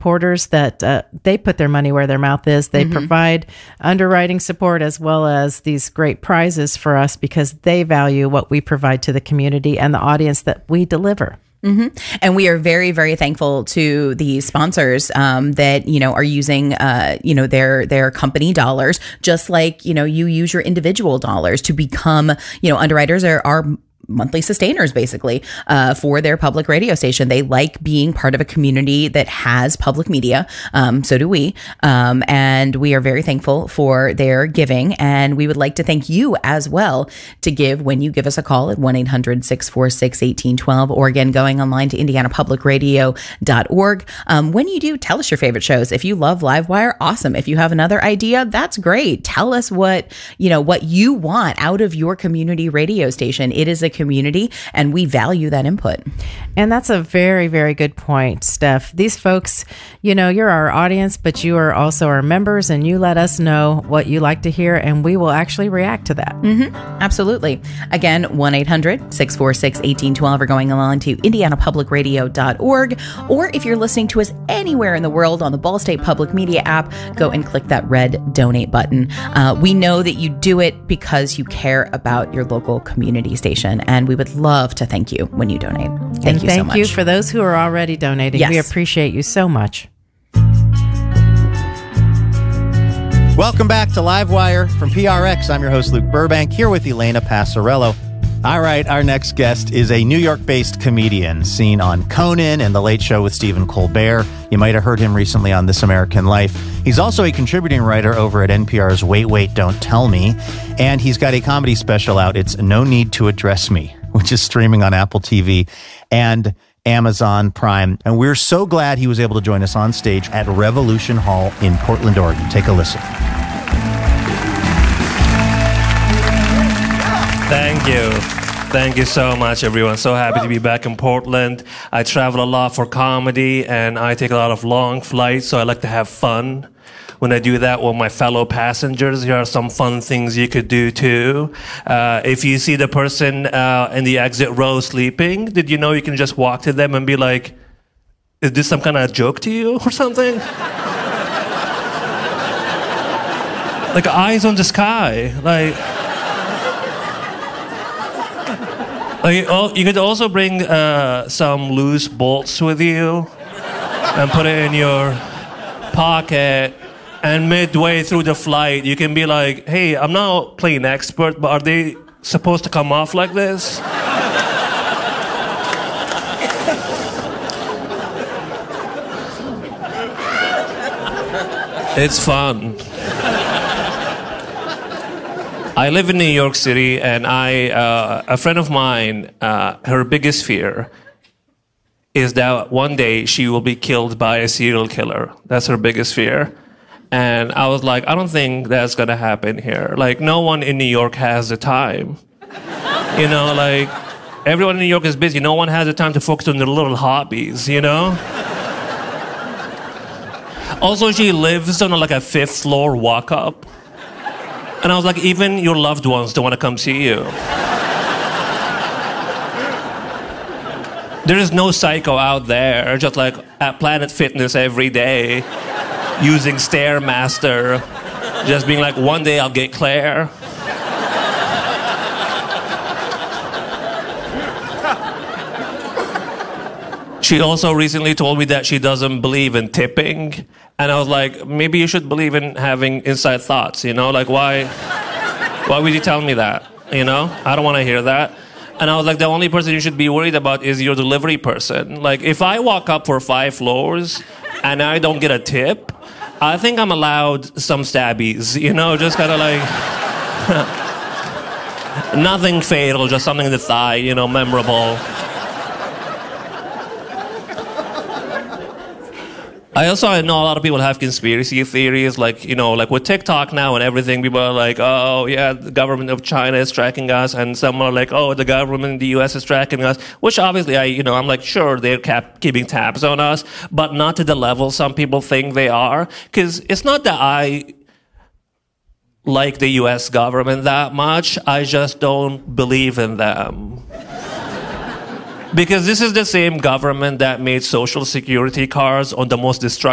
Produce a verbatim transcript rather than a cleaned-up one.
supporters that uh, they put their money where their mouth is. They mm-hmm. provide underwriting support as well as these great prizes for us because they value what we provide to the community and the audience that we deliver. Mm-hmm. And we are very, very thankful to the sponsors um, that, you know, are using, uh, you know, their their company dollars, just like, you know, you use your individual dollars to become, you know, underwriters are, are monthly sustainers, basically, uh, for their public radio station. They like being part of a community that has public media. Um, so do we. Um, and we are very thankful for their giving. And we would like to thank you as well to give when you give us a call at one eight hundred six four six one eight one two, or again, going online to indiana public radio dot org. Um, when you do, tell us your favorite shows. If you love Livewire, awesome. If you have another idea, that's great. Tell us what, you know, what you want out of your community radio station. It is a community, and we value that input. And that's a very, very good point, Steph. These folks, you know, you're our audience, but you are also our members, and you let us know what you like to hear, and we will actually react to that. Mm-hmm. Absolutely. Again, one eight hundred six four six one eight one two, or going along to indiana public radio dot org. Or if you're listening to us anywhere in the world on the Ball State Public Media app, go and click that red donate button. Uh, we know that you do it because you care about your local community station. And we would love to thank you when you donate. Thank and you thank so much. you for those who are already donating. Yes. We appreciate you so much. Welcome back to Livewire from P R X. I'm your host, Luke Burbank, here with Elena Passarello. All right, our next guest is a New York-based comedian seen on Conan and The Late Show with Stephen Colbert. You might have heard him recently on This American Life. He's also a contributing writer over at N P R's Wait, Wait, Don't Tell Me. And he's got a comedy special out. It's No Need to Address Me, which is streaming on Apple T V and Amazon Prime. And we're so glad he was able to join us on stage at Revolution Hall in Portland, Oregon. Take a listen. Thank you. Thank you so much, everyone. So happy to be back in Portland. I travel a lot for comedy, and I take a lot of long flights, so I like to have fun. When I do that with my fellow passengers, here are some fun things you could do too. Uh, if you see the person uh, in the exit row sleeping, did you know you can just walk to them and be like, is this some kind of joke to you or something? Like eyes on the sky. Like... Like, oh, you could also bring uh, some loose bolts with you and put it in your pocket. And midway through the flight, you can be like, hey, I'm not playing expert, but are they supposed to come off like this? It's fun. I live in New York City, and I, uh, a friend of mine, uh, her biggest fear is that one day she will be killed by a serial killer. That's her biggest fear. And I was like, I don't think that's going to happen here. Like, no one in New York has the time. You know, like, everyone in New York is busy. No one has the time to focus on their little hobbies, you know? Also, she lives on, like, a fifth floor walk-up. And I was like, even your loved ones don't want to come see you. There is no psycho out there, just like at Planet Fitness every day, using Stairmaster, just being like, one day I'll get Claire. She also recently told me that she doesn't believe in tipping. And I was like, maybe you should believe in having inside thoughts, you know? Like, why, why would you tell me that, you know? I don't want to hear that. And I was like, the only person you should be worried about is your delivery person. Like, if I walk up for five floors and I don't get a tip, I think I'm allowed some stabbies, you know? Just kind of like, nothing fatal, just something in the thigh, you know, memorable. I also I know a lot of people have conspiracy theories, like, you know, like with TikTok now and everything, people are like, oh, yeah, the government of China is tracking us, and some are like, oh, the government in the U S is tracking us, which obviously, I, you know, I'm like, sure, they're cap- keeping tabs on us, but not to the level some people think they are, because it's not that I like the U S government that much, I just don't believe in them. Because this is the same government that made Social Security cards on the most destructive